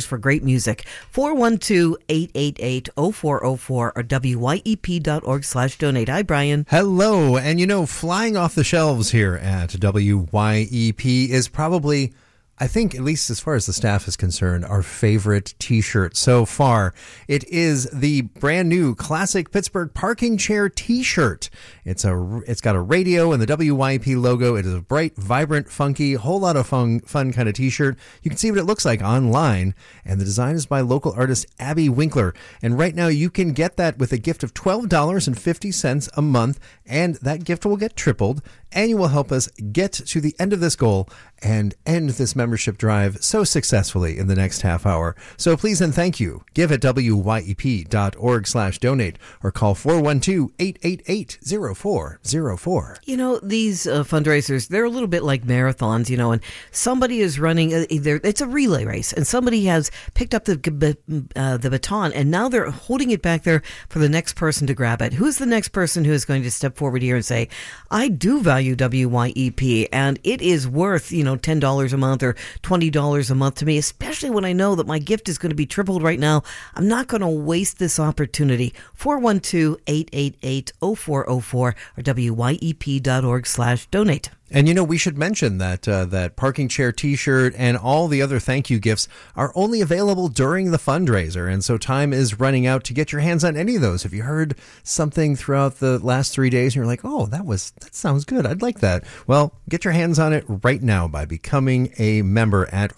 for great music. 412-888-0404 or wyep.org/donate. Hi, Brian. Hello. And flying off the shelves here at WYEP is probably, I think, at least as far as the staff is concerned, our favorite T-shirt so far. It is the brand new classic Pittsburgh parking chair T-shirt. It's got a radio and the WYEP logo. It is a bright, vibrant, funky, whole lot of fun kind of T-shirt. You can see what it looks like online, and the design is by local artist Abby Winkler. And right now you can get that with a gift of $12.50 a month, and that gift will get tripled, and you will help us get to the end of this goal and end this membership drive so successfully in the next half hour. So please and thank you. Give at wyep.org/donate or call 412-888-0404. These fundraisers, they're a little bit like marathons, and somebody is running, it's a relay race, and somebody has picked up the baton, and now they're holding it back there for the next person to grab it. Who's the next person who is going to step forward here and say, I do value WYEP, and it is worth, $10 a month or $20 a month to me, especially when I know that my gift is going to be tripled right now. I'm not going to waste this opportunity. 412-888-0404 or wyep.org/donate. And we should mention that that parking chair T-shirt and all the other thank you gifts are only available during the fundraiser, and so time is running out to get your hands on any of those. If you heard something throughout the last 3 days and you're like, oh, that sounds good, I'd like that. Well, get your hands on it right now by becoming a member at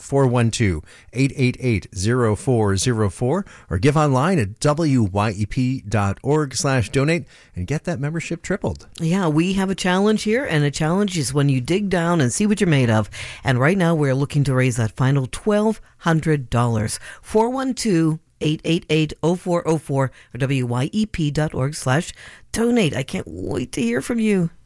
412-888-0404 or give online at wyep.org/donate and get that membership tripled. Yeah, we have a challenge here, and a challenge is when you dig down and see what you're made of. And right now we're looking to raise that final $1,200. 412-888-0404 or wyep.org/donate. I can't wait to hear from you.